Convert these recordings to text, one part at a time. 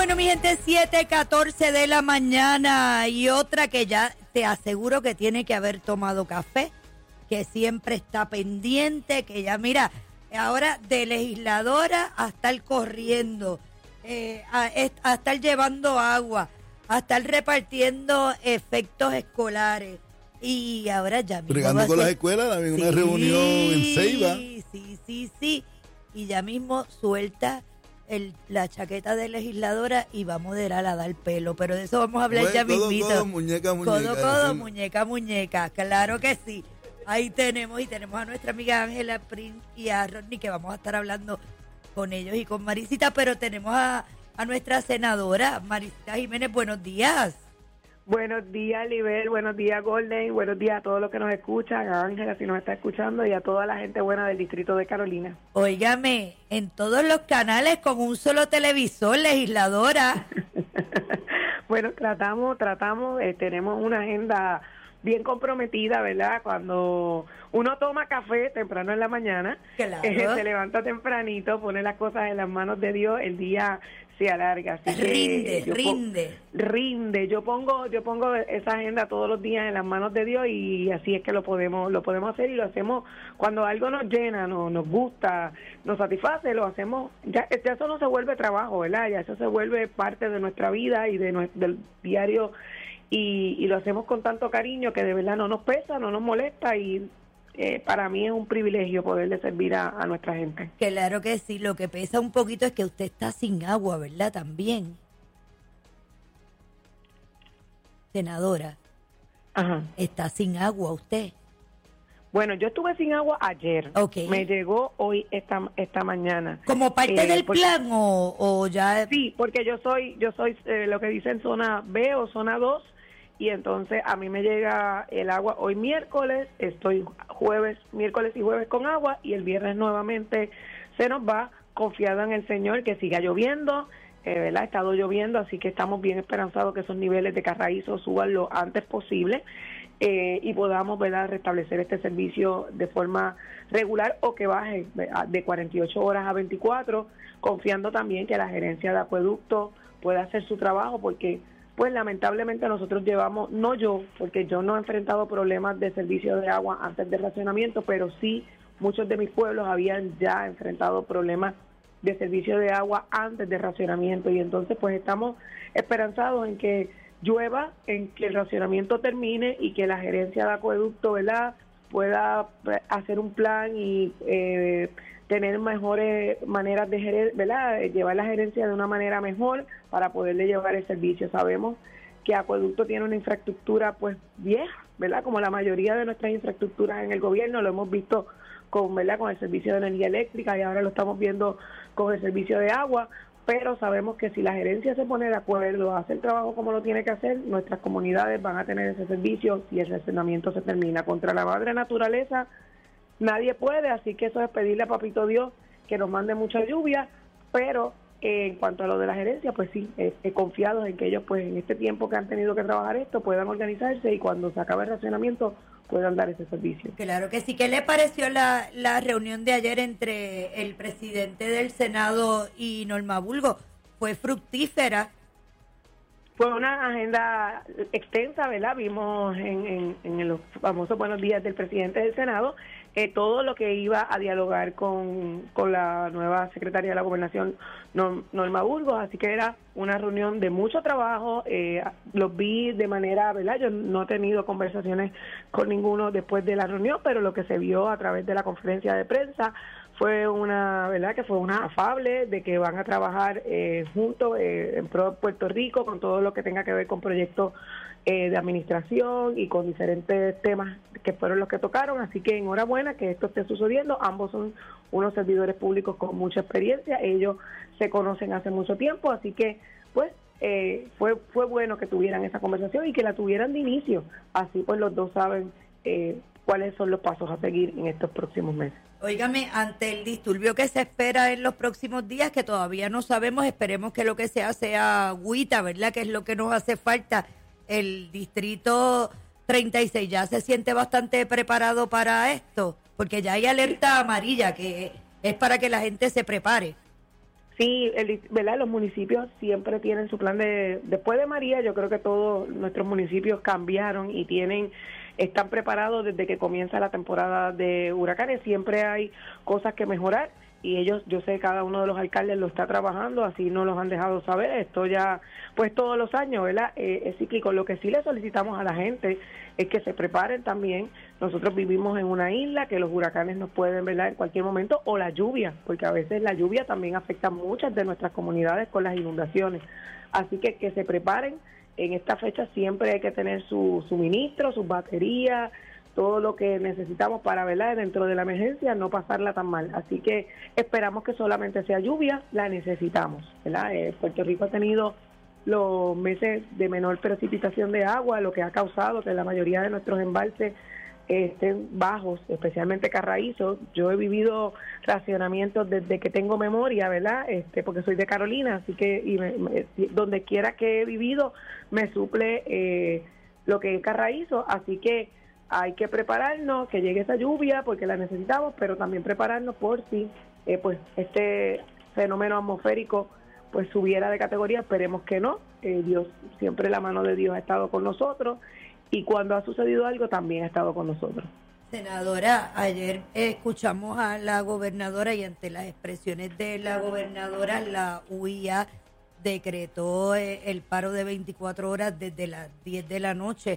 Bueno, mi gente, 7:14 de la mañana y otra que ya te aseguro que tiene que haber tomado café, que siempre está pendiente, que ya mira, ahora de legisladora a estar corriendo, a estar llevando agua, a estar repartiendo efectos escolares y ahora ya mismo bregando con las escuelas, también una reunión en Ceiba. Sí, y ya mismo suelta la chaqueta de legisladora y va a moderar a dar pelo, pero de eso vamos a hablar ya mismito. Codo, muñeca. Codo, muñeca, claro que sí. Ahí tenemos a nuestra amiga Ángela Prince y a Rodney, que vamos a estar hablando con ellos y con Marisita, pero tenemos a nuestra senadora, Marisita Jiménez. Buenos días. Buenos días, Libel, buenos días, Golden, buenos días a todos los que nos escuchan, a Ángela si nos está escuchando y a toda la gente buena del distrito de Carolina. Óigame, en todos los canales con un solo televisor, legisladora. Bueno, tratamos, tenemos una agenda bien comprometida, ¿verdad? Cuando uno toma café temprano en la mañana, claro. Se levanta tempranito, pone las cosas en las manos de Dios, el día se alarga. Así rinde. Yo pongo esa agenda todos los días en las manos de Dios y así es que lo podemos hacer y lo hacemos cuando algo nos llena, nos gusta, nos satisface, lo hacemos. Ya eso no se vuelve trabajo, ¿verdad? Ya eso se vuelve parte de nuestra vida y del diario. Y lo hacemos con tanto cariño que de verdad no nos pesa, no nos molesta y para mí es un privilegio poderle servir a nuestra gente. Claro que sí, lo que pesa un poquito es que usted está sin agua, ¿verdad? También. Senadora. Ajá. Está sin agua usted. Bueno, yo estuve sin agua ayer. Okay. Me llegó hoy esta mañana. ¿Como parte del plan o ya? Sí, porque yo soy lo que dicen zona B o zona 2 y entonces a mí me llega el agua hoy miércoles, estoy miércoles y jueves con agua y el viernes nuevamente se nos va, confiado en el Señor que siga lloviendo, ¿verdad? Ha estado lloviendo, así que estamos bien esperanzados que esos niveles de Carraízo suban lo antes posible. Y podamos, ¿verdad?, restablecer este servicio de forma regular o que baje de 48 horas a 24, confiando también que la gerencia de acueducto pueda hacer su trabajo, porque pues lamentablemente nosotros llevamos, no yo, porque yo no he enfrentado problemas de servicio de agua antes del racionamiento, pero sí muchos de mis pueblos habían ya enfrentado problemas de servicio de agua antes del racionamiento y entonces pues estamos esperanzados en que llueva, en que el racionamiento termine y que la gerencia de acueducto, ¿verdad?, pueda hacer un plan y tener mejores maneras de ¿verdad?, llevar la gerencia de una manera mejor para poderle llevar el servicio. Sabemos que acueducto tiene una infraestructura pues vieja, ¿verdad?, como la mayoría de nuestras infraestructuras en el gobierno, lo hemos visto con el servicio de energía eléctrica y ahora lo estamos viendo con el servicio de agua, pero sabemos que si la gerencia se pone de acuerdo a hacer el trabajo como lo tiene que hacer, nuestras comunidades van a tener ese servicio si el racionamiento se termina. Contra la madre naturaleza nadie puede, así que eso es pedirle a Papito Dios que nos mande mucha lluvia, pero en cuanto a lo de la gerencia, pues sí, confiados en que ellos pues en este tiempo que han tenido que trabajar esto puedan organizarse y cuando se acabe el racionamiento puedan dar ese servicio. Claro que sí. ¿Qué le pareció la reunión de ayer entre el presidente del Senado y Norma Burgos? ¿Fue fructífera? Fue una agenda extensa, ¿verdad? Vimos en los famosos buenos días del presidente del Senado todo lo que iba a dialogar con la nueva secretaria de la Gobernación, Norma Burgos, así que era una reunión de mucho trabajo, los vi de manera, ¿verdad? Yo no he tenido conversaciones con ninguno después de la reunión, pero lo que se vio a través de la conferencia de prensa fue una, ¿verdad?, que fue una afable de que van a trabajar juntos en pro de Puerto Rico con todo lo que tenga que ver con proyectos de administración y con diferentes temas que fueron los que tocaron, así que enhorabuena que esto esté sucediendo. Ambos son unos servidores públicos con mucha experiencia, ellos se conocen hace mucho tiempo, así que pues fue bueno que tuvieran esa conversación y que la tuvieran de inicio, así pues los dos saben cuáles son los pasos a seguir en estos próximos meses. Óigame, ante el disturbio que se espera en los próximos días, que todavía no sabemos, esperemos que lo que sea agüita, ¿verdad?, que es lo que nos hace falta. El distrito 36 ya se siente bastante preparado para esto, porque ya hay alerta amarilla, que es para que la gente se prepare. Sí, ¿verdad? Los municipios siempre tienen su plan después de María. Yo creo que todos nuestros municipios cambiaron y están preparados desde que comienza la temporada de huracanes. Siempre hay cosas que mejorar y ellos, yo sé, cada uno de los alcaldes lo está trabajando, así nos los han dejado saber. Esto ya, pues todos los años, ¿verdad? Es cíclico. Lo que sí le solicitamos a la gente es que se preparen también. Nosotros vivimos en una isla que los huracanes nos pueden, ¿verdad?, en cualquier momento, o la lluvia, porque a veces la lluvia también afecta a muchas de nuestras comunidades con las inundaciones. Así que se preparen. En esta fecha siempre hay que tener su suministro, sus baterías, todo lo que necesitamos para, ¿verdad?, dentro de la emergencia no pasarla tan mal. Así que esperamos que solamente sea lluvia, la necesitamos, ¿verdad? Puerto Rico ha tenido los meses de menor precipitación de agua, lo que ha causado que la mayoría de nuestros embalses estén bajos, especialmente Carraízo. Yo he vivido racionamientos desde que tengo memoria, ¿verdad? Porque soy de Carolina, así que donde quiera que he vivido me suple lo que es Carraízo, así que hay que prepararnos, que llegue esa lluvia porque la necesitamos, pero también prepararnos por si pues este fenómeno atmosférico pues subiera de categoría. Esperemos que no. Dios, siempre la mano de Dios ha estado con nosotros y cuando ha sucedido algo también ha estado con nosotros. Senadora, ayer escuchamos a la gobernadora y ante las expresiones de la gobernadora, la UIA decretó el paro de 24 horas desde las 10 de la noche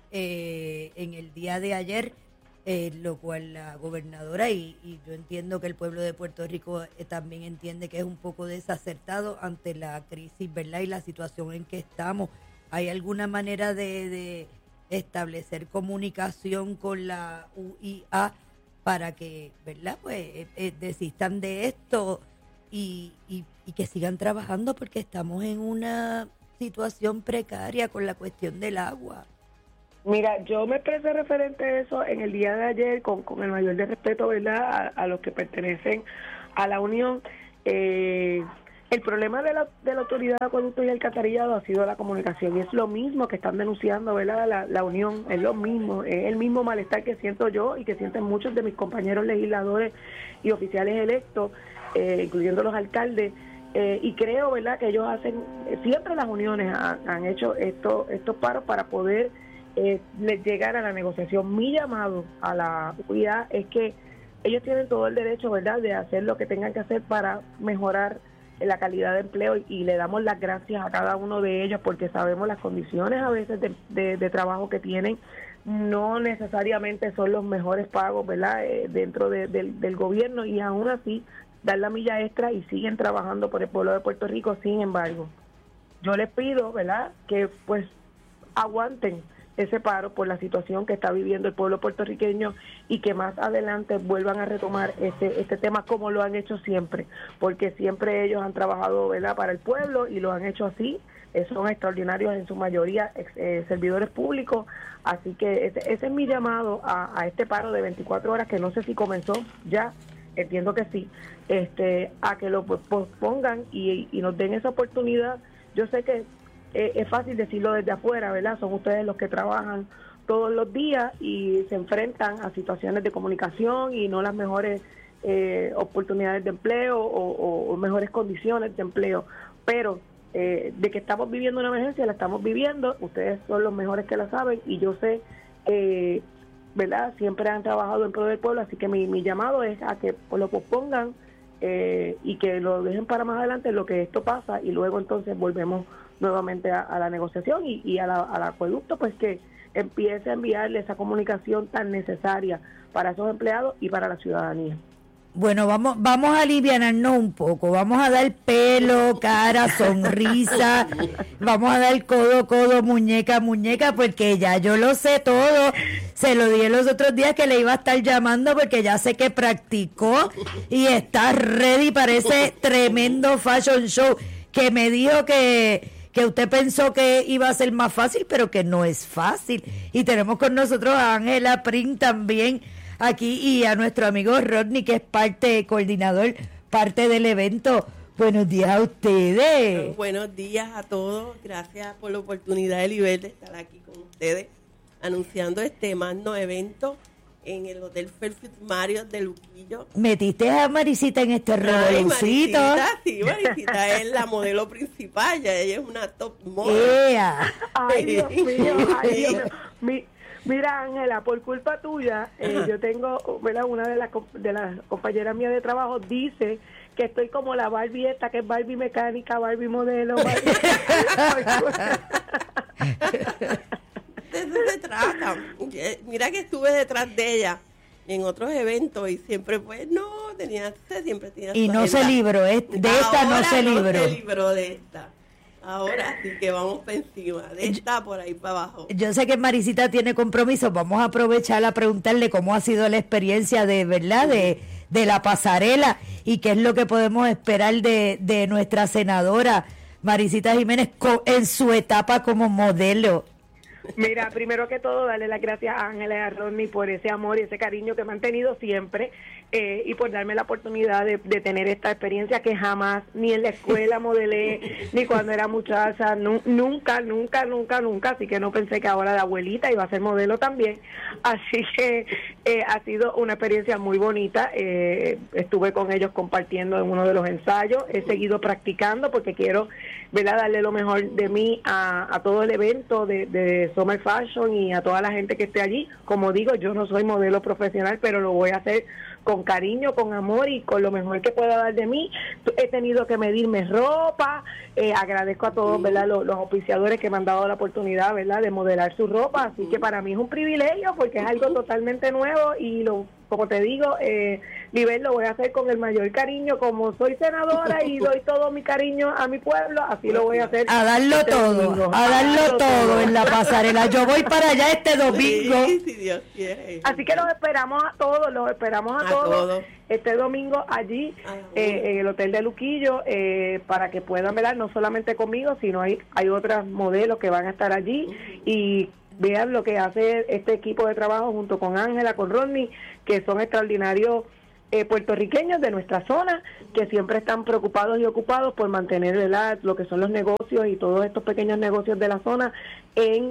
en el día de ayer, lo cual la gobernadora y yo entiendo que el pueblo de Puerto Rico también entiende que es un poco desacertado ante la crisis, ¿verdad?, y la situación en que estamos. ¿Hay alguna manera de establecer comunicación con la UIA para que, ¿verdad?, pues desistan de esto y que sigan trabajando, porque estamos en una situación precaria con la cuestión del agua? Mira, yo me expresé referente a eso en el día de ayer con el mayor de respeto, ¿verdad?, a los que pertenecen a la Unión. El problema de la Autoridad de Acueductos y Alcantarillado ha sido la comunicación, y es lo mismo que están denunciando, ¿verdad?, la Unión, es lo mismo, es el mismo malestar que siento yo y que sienten muchos de mis compañeros legisladores y oficiales electos, incluyendo los alcaldes, y creo, ¿verdad?, que ellos hacen, siempre las uniones han hecho estos paros para poder llegar a la negociación. Mi llamado a la UIA es que ellos tienen todo el derecho, ¿verdad?, de hacer lo que tengan que hacer para mejorar la calidad de empleo, y le damos las gracias a cada uno de ellos porque sabemos las condiciones a veces de trabajo que tienen no necesariamente son los mejores pagos, ¿verdad?, dentro del gobierno, y aún así dan la milla extra y siguen trabajando por el pueblo de Puerto Rico. Sin embargo, yo les pido, ¿verdad?, que pues aguanten ese paro por la situación que está viviendo el pueblo puertorriqueño y que más adelante vuelvan a retomar este tema como lo han hecho siempre, porque siempre ellos han trabajado, ¿verdad?, para el pueblo y lo han hecho así. Son extraordinarios en su mayoría, servidores públicos, así que ese es mi llamado a este paro de 24 horas, que no sé si comenzó ya, entiendo que sí, a que lo pospongan y nos den esa oportunidad. Yo sé que es fácil decirlo desde afuera, ¿verdad? Son ustedes los que trabajan todos los días y se enfrentan a situaciones de comunicación y no las mejores oportunidades de empleo o mejores condiciones de empleo, pero de que estamos viviendo una emergencia, la estamos viviendo, ustedes son los mejores que la saben, y yo sé, ¿verdad?, siempre han trabajado en pro del pueblo, así que mi llamado es a que lo pospongan y que lo dejen para más adelante lo que esto pasa, y luego entonces volvemos nuevamente a la negociación y al acueducto, pues que empiece a enviarle esa comunicación tan necesaria para esos empleados y para la ciudadanía. Bueno, vamos a alivianarnos un poco, vamos a dar pelo, cara, sonrisa, vamos a dar codo, muñeca, porque ya yo lo sé todo. Se lo dije los otros días que le iba a estar llamando porque ya sé que practicó y está ready para ese tremendo fashion show que me dijo que usted pensó que iba a ser más fácil, pero que no es fácil. Y tenemos con nosotros a Ángela Prim también aquí, y a nuestro amigo Rodney, que es coordinador, parte del evento. Buenos días a ustedes. Buenos días a todos. Gracias por la oportunidad, Elibel, de estar aquí con ustedes anunciando este magno evento en el Hotel Fairfield Marriott de Luquillo. Metiste a Marisita en este revolucito. Marisita es la modelo principal, ella es una top model. Ay, Dios mío. Mira, Ángela, por culpa tuya, yo tengo, ¿verdad? Una de las compañeras mías de trabajo dice que estoy como la Barbie esta, que es Barbie mecánica, Barbie modelo. De eso se trata. Mira que estuve detrás de ella en otros eventos y siempre pues siempre tenía y no se libró de esta. No se libró de esta. Ahora sí que vamos para encima de esta por ahí para abajo. Yo sé que Marisita tiene compromiso, vamos a aprovechar a preguntarle cómo ha sido la experiencia de verdad de la pasarela y qué es lo que podemos esperar de nuestra senadora Marisita Jiménez en su etapa como modelo. Mira, primero que todo, darle las gracias a Ángela y a Rodney por ese amor y ese cariño que me han tenido siempre y por darme la oportunidad de tener esta experiencia que jamás, ni en la escuela modelé, ni cuando era muchacha, nunca, así que no pensé que ahora de abuelita iba a ser modelo también, así que ha sido una experiencia muy bonita, estuve con ellos compartiendo en uno de los ensayos, he seguido practicando porque quiero, ¿verdad?, darle lo mejor de mí a todo el evento de Summer Fashion y a toda la gente que esté allí. Como digo, yo no soy modelo profesional, pero lo voy a hacer con cariño, con amor y con lo mejor que pueda dar de mí. He tenido que medirme ropa, agradezco a todos, ¿verdad?, los auspiciadores que me han dado la oportunidad, ¿verdad?, de modelar su ropa, así que para mí es un privilegio porque es algo totalmente nuevo y como te digo, Libel, lo voy a hacer con el mayor cariño, como soy senadora y doy todo mi cariño a mi pueblo, así lo voy a hacer. A darlo todo en la pasarela. Yo voy para allá este domingo. Sí, Dios quiere. Así que los esperamos a todos este domingo allí en el Hotel de Luquillo para que puedan ver no solamente conmigo, sino hay otras modelos que van a estar allí y vean lo que hace este equipo de trabajo junto con Ángela, con Rodney, que son extraordinarios puertorriqueños de nuestra zona, que siempre están preocupados y ocupados por mantener, ¿verdad?, lo que son los negocios y todos estos pequeños negocios de la zona en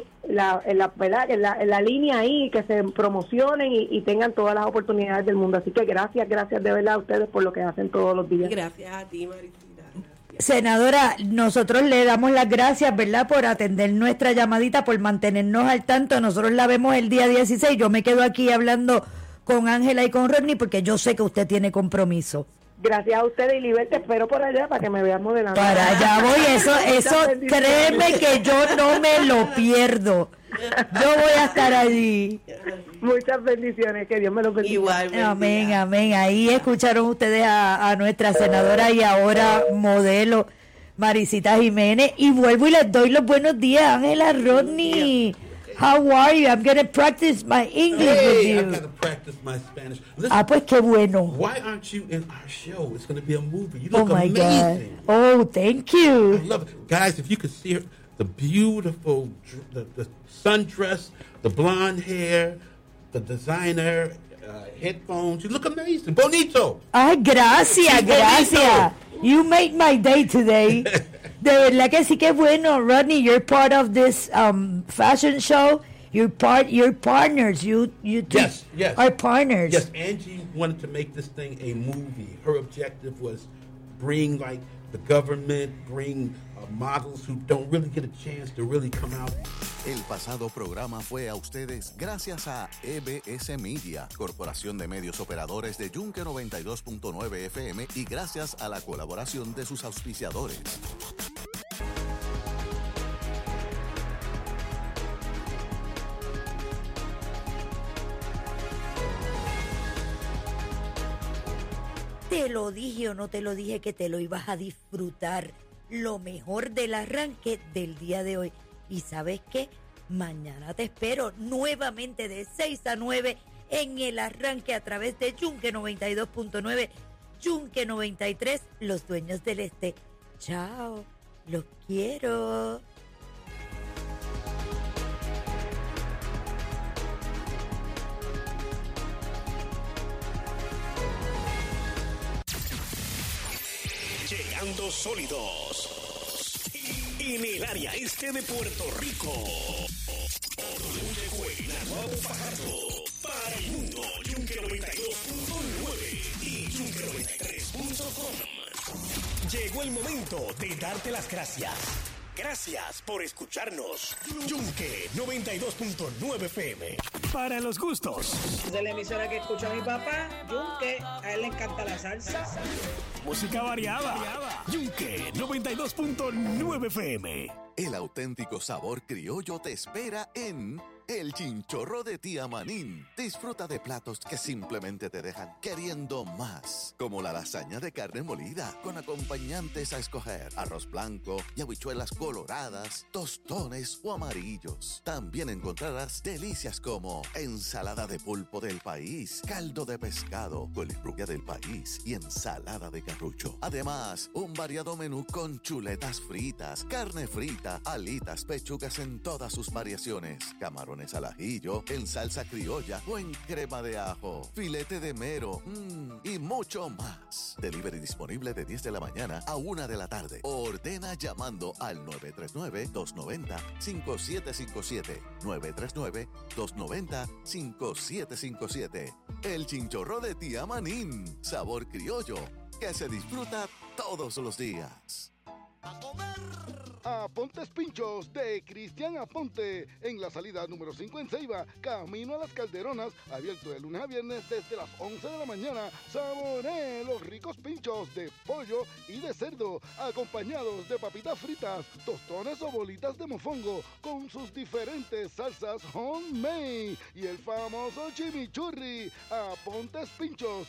la línea ahí, que se promocionen y tengan todas las oportunidades del mundo. Así que gracias de verdad a ustedes por lo que hacen todos los días. Gracias a ti, Marisita. Senadora, nosotros le damos las gracias, ¿verdad?, por atender nuestra llamadita, por mantenernos al tanto. Nosotros la vemos el día 16. Yo me quedo aquí hablando con Ángela y con Rodney porque yo sé que usted tiene compromiso. Gracias a ustedes, y Libel, te espero por allá para que me veas modelando. Para allá voy, eso créeme que yo no me lo pierdo. Yo voy a estar allí. Muchas bendiciones, que Dios me lo bendiga. Igual, amén, amén. Ahí escucharon ustedes a nuestra senadora y ahora modelo Marisita Jiménez. Y vuelvo y les doy los buenos días, Ángela, Rodney. How are you? I'm going to practice my English with you. I've got to practice my Spanish. Listen, pues qué bueno. why aren't you in our show? It's going to be a movie. You look Oh my amazing. God. Oh, thank you. I love it. Guys, if you could see her, the beautiful, the sundress, the blonde hair, the designer headphones. You look amazing. Bonito. Ay, gracias. You made my day today. De verdad que sí, que bueno, Rodney. You're part of this fashion show. You're partners. You two yes. are partners. Yes, Angie wanted to make this thing a movie. Her objective was bring like the government, bring models who don't really get a chance to really come out. El pasado programa fue a ustedes gracias a EBS Media, Corporación de Medios Operadores de Yunque 92.9 FM y gracias a la colaboración de sus auspiciadores. Te lo dije o no te lo dije que te lo ibas a disfrutar. Lo mejor del arranque del día de hoy. Y ¿sabes qué? Mañana te espero nuevamente de 6 a 9 en el arranque a través de Yunque 92.9, Yunque 93, los dueños del este. Chao, los quiero. Llegando sólidos en el área este de Puerto Rico. Fajardo. Para el mundo, Yunque 92.9 y Yunque93.com. Llegó el momento de darte las gracias. Gracias por escucharnos. Yunque 92.9 FM. Para los gustos. De la emisora que escucha mi papá, Yunque, a él le encanta la salsa. Música variada. Yunque 92.9 FM. El auténtico sabor criollo te espera en El Chinchorro de Tía Manín. Disfruta de platos que simplemente te dejan queriendo más, como la lasaña de carne molida con acompañantes a escoger: arroz blanco y habichuelas coloradas, tostones o amarillos. También encontrarás delicias como ensalada de pulpo del país, caldo de pescado, colifrubia del país y ensalada de carrucho. Además, un variado menú con chuletas fritas, carne frita, alitas, pechugas en todas sus variaciones, camarones al ajillo, en salsa criolla o en crema de ajo, filete de mero y mucho más. Delivery disponible de 10 de la mañana a 1 de la tarde. Ordena llamando al 939-290-5757. 939-290-5757. El Chinchorro de Tía Manín. Sabor criollo que se disfruta todos los días. ¡A comer! Apontes Pinchos de Cristian Aponte, en la salida número 5 en Ceiba, camino a las Calderonas, abierto de lunes a viernes desde las 11 de la mañana. Saboree los ricos pinchos de pollo y de cerdo, acompañados de papitas fritas, tostones o bolitas de mofongo, con sus diferentes salsas homemade y el famoso chimichurri. Apontes Pinchos,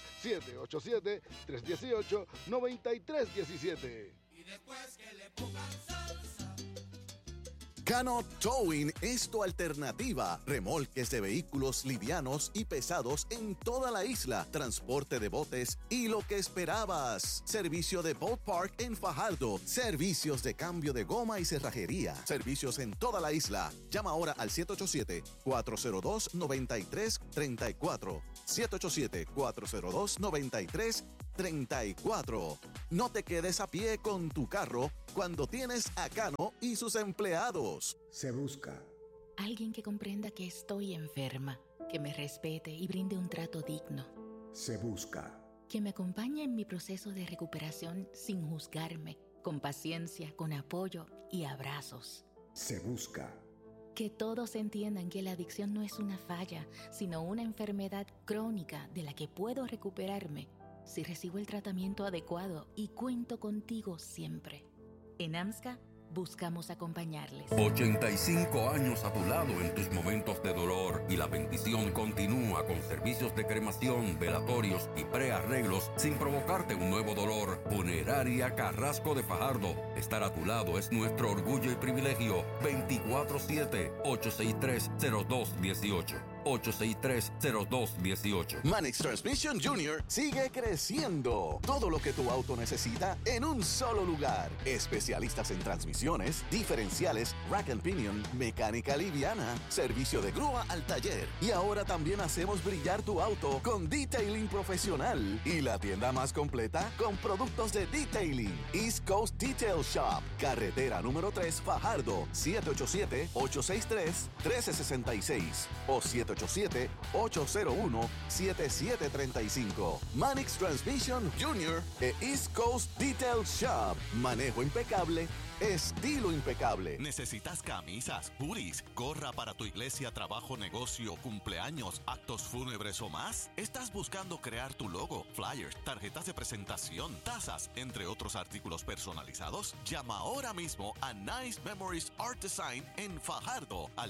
787-318-9317. Y después que le pongan salsa. Cano Towing es tu alternativa. Remolques de vehículos livianos y pesados en toda la isla. Transporte de botes y lo que esperabas. Servicio de Boat Park en Fajardo. Servicios de cambio de goma y cerrajería. Servicios en toda la isla. Llama ahora al 787-402-9334. 787-402-9334. No te quedes a pie con tu carro cuando tienes a Cano y sus empleados. Se busca alguien que comprenda que estoy enferma, que me respete y brinde un trato digno. Se busca que me acompañe en mi proceso de recuperación sin juzgarme, con paciencia, con apoyo y abrazos. Se busca que todos entiendan que la adicción no es una falla, sino una enfermedad crónica de la que puedo recuperarme si recibo el tratamiento adecuado y cuento contigo siempre. En AMSCA buscamos acompañarles. 85 años a tu lado en tus momentos de dolor, y la bendición continúa con servicios de cremación, velatorios y prearreglos sin provocarte un nuevo dolor. Funeraria Carrasco de Fajardo. Estar a tu lado es nuestro orgullo y privilegio. 24-7-863-0218. 863-0218. Manix Transmission Jr. sigue creciendo. Todo lo que tu auto necesita en un solo lugar. Especialistas en transmisiones, diferenciales, rack and pinion, mecánica liviana, servicio de grúa al taller. Y ahora también hacemos brillar tu auto con detailing profesional. Y la tienda más completa con productos de detailing. East Coast Detail Shop. Carretera número 3, Fajardo. 787-863-1366 o 787-801-7735. Manix Transmission Jr. e East Coast Detail Shop. Manejo impecable, estilo impecable. ¿Necesitas camisas, hoodies, gorra para tu iglesia, trabajo, negocio, cumpleaños, actos fúnebres o más? ¿Estás buscando crear tu logo, flyers, tarjetas de presentación, tazas, entre otros artículos personalizados? Llama ahora mismo a Nice Memories Art Design en Fajardo al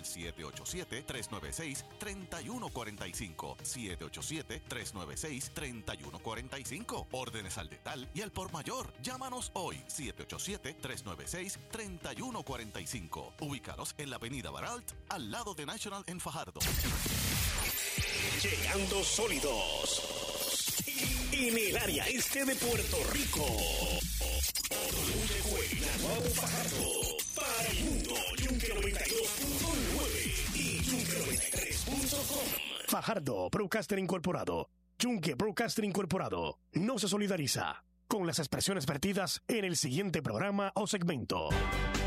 787-396-3145. 787-396-3145. Órdenes al detalle y al por mayor. Llámanos hoy. 787-396-3145. Ubícalos en la avenida Baralt, al lado de National en Fajardo. Llegando sólidos en el área este de Puerto Rico. Naguabo Fajardo. Para el mundo, Yunque 92.9 y Yunque 93.com. Fajardo Broadcaster Incorporado. Yunque Broadcaster Incorporado no se solidariza con las expresiones vertidas en el siguiente programa o segmento.